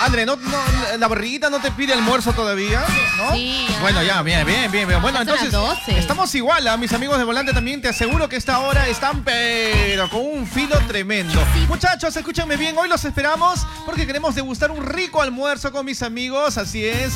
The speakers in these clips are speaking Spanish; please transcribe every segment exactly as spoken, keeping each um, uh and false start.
André, ¿no, no, ¿la barriguita no te pide almuerzo todavía? ¿No? Sí. Ya. Bueno, ya, bien, bien, bien. bien. Bueno, entonces, estamos igual, ¿eh? Mis amigos de Volante también, te aseguro que esta hora están, pero con un filo tremendo. Muchachos, escúchenme bien, hoy los esperamos porque queremos degustar un rico almuerzo con mis amigos, así es,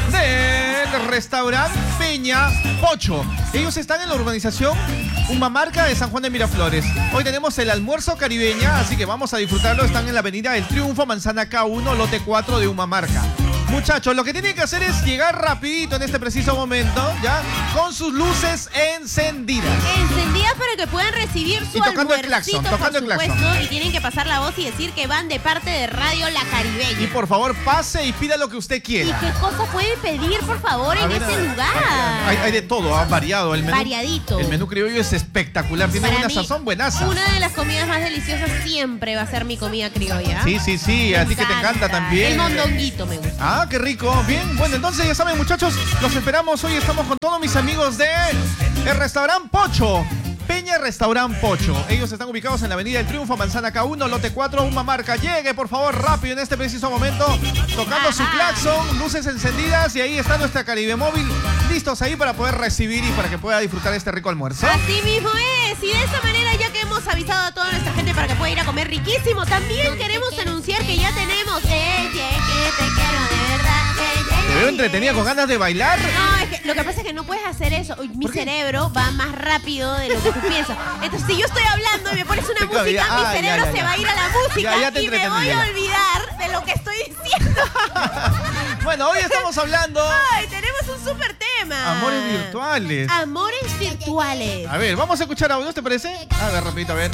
del restaurante Peña Pocho. Ellos están en la urbanización Humamarca de San Juan de Miraflores. Hoy tenemos el almuerzo caribeña, así que vamos a disfrutarlo. Están en la avenida El Triunfo, Manzana K uno, lote cuatro de Humamarca. Muchachos, lo que tienen que hacer es llegar rapidito en este preciso momento, ¿ya? Con sus luces encendidas. Encendidas para que puedan recibir su y tocando el claxon, tocando por el supuesto, claxon. Y tienen que pasar la voz y decir que van de parte de Radio La Caribeña. Y por favor, pase y pida lo que usted quiera. ¿Y qué cosa puede pedir, por favor, a en ver, ese lugar? Hay, hay de todo, ha variado el menú. Variadito. El menú criollo es espectacular, tiene Para una mí, sazón buenaza. Una de las comidas más deliciosas siempre va a ser mi comida criolla. Sí, sí, sí, me a ti que te encanta también. El mondonguito me gusta. Ah, qué rico. Bien, bueno, entonces ya saben, muchachos, los esperamos. Hoy estamos con todos mis amigos de el restaurante Pocho. Peña Restaurant Pocho. Ellos están ubicados en la avenida El Triunfo, Manzana K uno, lote cuatro, Humamarca. Llegue, por favor, rápido en este preciso momento, tocando Ajá. su claxon, luces encendidas, y ahí está nuestra Caribe Móvil, listos ahí para poder recibir y para que pueda disfrutar este rico almuerzo. Así mismo es, y de esa manera, ya que hemos avisado a toda nuestra gente para que pueda ir a comer riquísimo, también queremos anunciar que ya tenemos eh, que te quiero de verdad. Te veo entretenida con ganas de bailar. No, es que lo que pasa es que no puedes hacer eso. Mi cerebro va más rápido de lo que tú piensas. Entonces, si yo estoy hablando y me pones una música, ya, mi cerebro ah, ya, ya, se va a ir a la música ya, ya y me voy a olvidar de lo que estoy diciendo. Bueno, hoy estamos hablando... Ay, tenemos un súper tema. Amores virtuales. Amores virtuales. A ver, vamos a escuchar audios, ¿te parece? A ver, rapidito, a ver.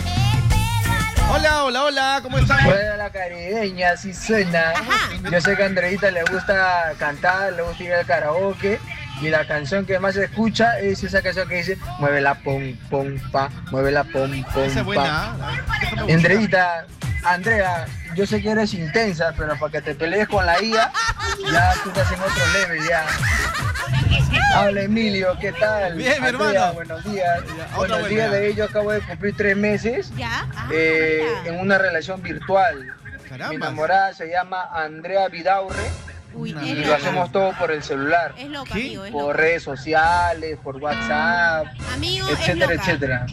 Hola, hola, hola, ¿cómo están? Hola, La Caribeña, sí suena. Ajá. Yo sé que a Andreita le gusta cantar, le gusta ir al karaoke. Y la canción que más se escucha es esa canción que dice mueve la pom, pom, pa, mueve la pom, pom, esa es buena, pa. Andreita, Andrea, yo sé que eres intensa, pero para que te pelees con la I A, ya tú estás en otro level, ya. Habla Emilio, ¿qué tal? Bien, mi Andrea, hermano. Buenos días. Ya, buenos días de ello, acabo de cumplir tres meses ¿Ya? Ah, eh, en una relación virtual. Caramba. Mi enamorada se llama Andrea Vidaurre. Uy, y es lo loca. hacemos todo por el celular. Es loca, ¿Qué? amigo, es Por loca. redes sociales, por WhatsApp, Amigo, etcétera, es loca. etcétera.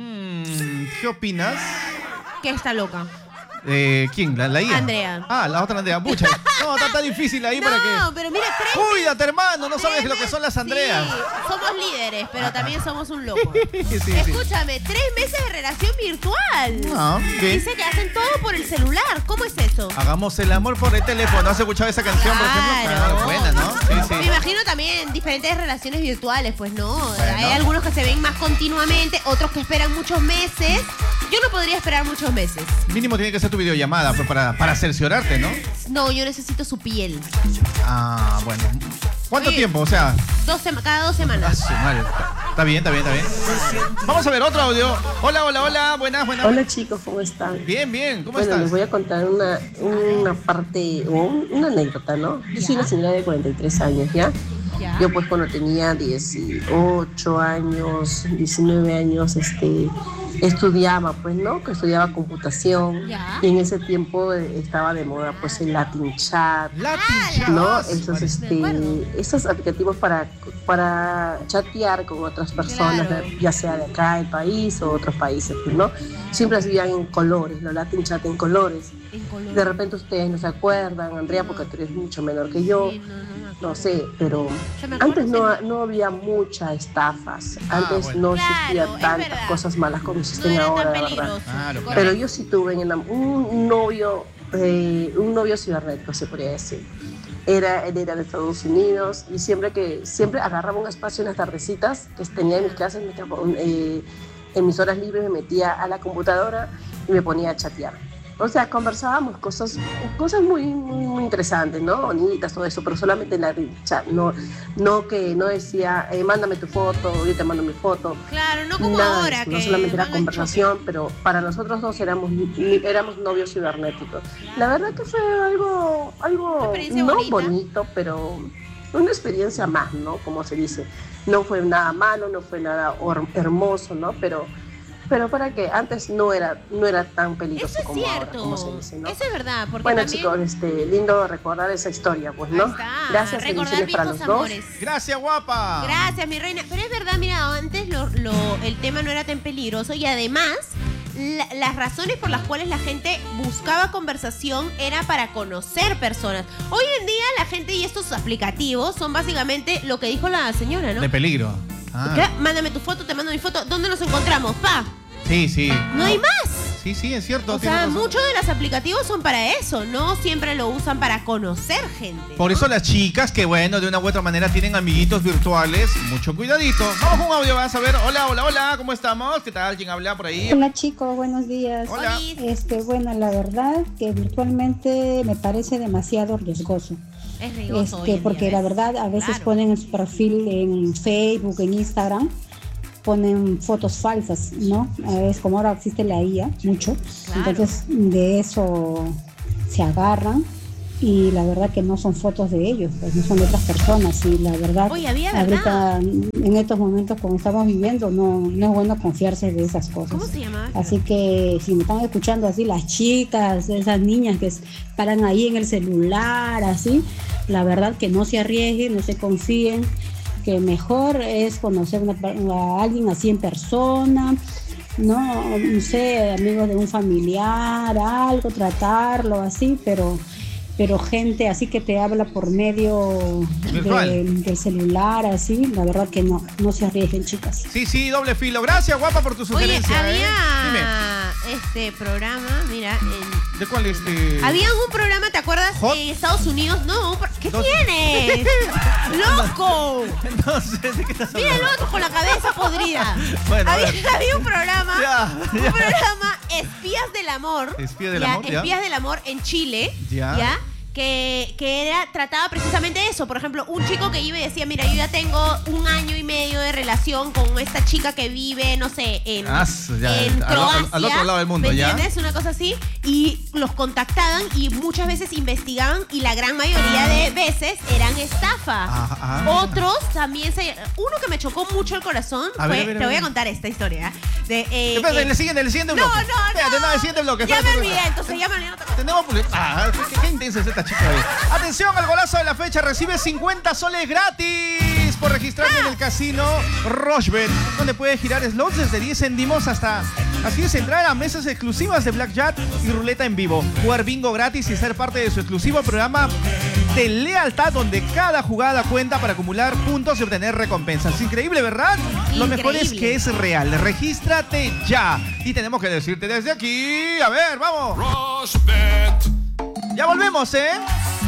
Mm, ¿Qué opinas? ¿Qué está loca? Eh, ¿Quién? ¿La, la I A? Andrea. Ah, la otra Andrea. Pucha. No, está tan difícil ahí no, para que... pero mira, tres Cuídate, hermano, no sabes lo que son las Andreas. Sí, somos líderes, pero Ajá. también somos un loco. sí, sí. Escúchame, tres meses de relación virtual. No, ¿qué? Dice que hacen todo por el celular. ¿Cómo es eso? Hagamos el amor por el teléfono. ¿Has escuchado esa canción, claro. por ejemplo? Claro, buena, ¿no? Sí, sí. Me imagino también diferentes relaciones virtuales, pues, ¿no? Bueno. Hay algunos que se ven más continuamente, otros que esperan muchos meses. Yo no podría esperar muchos meses. Mínimo tiene que ser tu videollamada pues, para, para cerciorarte, ¿no? No, yo necesito su piel. Ah, bueno. ¿Cuánto Oye, tiempo? O sea... Dos sema- cada dos Ah, semanas. su madre. Está bien, está bien, está bien. Vamos a ver otro audio. Hola, hola, hola. Buenas, buenas. Hola chicos, ¿cómo están? Bien, bien. ¿Cómo bueno, estás? les voy a contar una, una parte, o un- una anécdota, ¿no? Yo soy una señora de cuarenta y tres años, ¿ya? Ya. Yo pues cuando tenía dieciocho años, diecinueve años, este, estudiaba, pues, ¿no? Que estudiaba computación. Ya. Y en ese tiempo eh, estaba de moda, pues, el Latin Chat, Latin Chat. ¿no? Ah, Esos, vale. Me acuerdo. este, esos aplicativos para, para chatear con otras personas, Claro. de- ya sea de acá del país o otros países, pues, ¿no? Siempre hacían en colores, los Latin Chat en colores. En color. De repente ustedes no se acuerdan, Andrea, porque tú eres mucho menor que yo, Sí, no, no, no. no sé, pero Se me acuerda, antes no, sí. no había muchas estafas, Ah, antes bueno. no Claro, existían es tantas verdad. cosas malas como No existen era ahora, tan la verdad. peligroso. Claro, correcto. Pero yo sí tuve en enam- un novio, eh, un novio cibernético, se podría decir. Era, él era de Estados Unidos y siempre que siempre agarraba un espacio en las tardecitas que tenía en mis clases, me quedaba, eh, en mis horas libres me metía a la computadora y me ponía a chatear. O sea, conversábamos cosas, cosas muy, muy, muy interesantes, ¿no? Bonitas, todo eso, pero solamente en la chat, no, no que no decía, eh, mándame tu foto, yo te mando mi foto. Claro, no como Nada de ahora. eso, que no solamente era van al conversación, pero para nosotros dos éramos, éramos novios cibernéticos. La verdad que fue algo, algo Experiencia no bonita. bonito, pero una experiencia más, ¿no? Como se dice. No fue nada malo, no fue nada hor- hermoso, ¿no? Pero Pero para que antes no era no era tan peligroso Eso es como cierto. ahora, como se dice, ¿no? Eso es verdad. Porque bueno, también... chicos, este, lindo recordar esa historia, pues, ¿no? Gracias, felicidades para los amores. dos. Gracias, guapa. Gracias, mi reina. Pero es verdad, mira, antes lo, lo, el tema no era tan peligroso y además la, las razones por las cuales la gente buscaba conversación era para conocer personas. Hoy en día la gente y estos aplicativos son básicamente lo que dijo la señora, ¿no? De peligro. Ah. ¿Qué? Mándame tu foto, te mando mi foto. ¿Dónde nos encontramos? Pa. Sí, sí. No hay más. Sí, sí, es cierto. O sea, muchos de los aplicativos son para eso, no siempre lo usan para conocer gente. Por ¿no? eso las chicas que, bueno, de una u otra manera tienen amiguitos virtuales, mucho cuidadito. Vamos con un audio, vas a ver. Hola, hola, hola, ¿cómo estamos? ¿Qué tal? ¿Quién habla por ahí? Hola chicos, buenos días. Hola. Este, bueno, la verdad que virtualmente me parece demasiado riesgoso. Es riesgoso Este, hoy en porque día, la ¿ves? verdad a veces Claro. ponen en su perfil en Facebook, en Instagram, ponen fotos falsas, ¿no? Es como ahora existe la I A mucho, Claro. entonces de eso se agarran y la verdad que no son fotos de ellos, pues no son de otras personas y la verdad Oye, había ahorita en estos momentos como estamos viviendo no, no es bueno confiarse de esas cosas. ¿Cómo se llama? Así que si me están escuchando así las chicas, esas niñas que paran ahí en el celular, así, la verdad que no se arriesguen, no se confíen, que mejor es conocer una, a alguien así en persona, no, no sé, amigos de un familiar, algo, tratarlo así, pero pero gente así que te habla por medio de, del celular, así, la verdad que no, no se arriesguen, chicas. Sí, sí, doble filo. Gracias, guapa, por tu sugerencia. Oye, había ¿eh? este programa, mira, en... ¿De cuál este? Había un programa, ¿te acuerdas? Hot. En Estados Unidos. No, ¿qué Dos. tienes? ¡Loco! Entonces, ¿de qué estás Mira el hablando? otro con la cabeza podrida. Bueno, a había, ver. había un programa, Ya, un ya. programa Espías del Amor. Espías del ya, Amor, ya. Espías del Amor en Chile. Ya. Ya. Que, que era, trataba precisamente eso. Por ejemplo, un chico que iba y decía, mira, yo ya tengo un año y medio de relación con esta chica que vive, no sé, en, Ah, ya, en al- Croacia. al otro lado del mundo, ¿me ¿ya? entiendes? Una cosa así. Y los contactaban y muchas veces investigaban y la gran mayoría de veces eran estafa. Ah, ah. Otros también se... Uno que me chocó mucho el corazón A fue... ver, a ver, a te voy ver. a contar esta historia. De, eh, Espérate, eh, le siguen, le siguiente no, bloque. no, Espérate, no. no, el siguiente bloque. Ya me espérate, olvidé, espérate. entonces ya me olvidé. Tenemos public- Ah, qué, qué intensa es esta chica hoy. Atención al golazo de la fecha. Recibe cincuenta soles gratis por registrarte en el casino Rochebet, donde puedes girar slots desde diez céntimos hasta... Así es, entrar a mesas exclusivas de Blackjack y ruleta en vivo. Jugar bingo gratis y ser parte de su exclusivo programa de lealtad, donde cada jugada cuenta para acumular puntos y obtener recompensas. Increíble, ¿verdad? Lo mejor es que es real. Regístrate ya. Y tenemos que decirte desde aquí... A ver, vamos. Rochebet. Ya volvemos, ¿eh?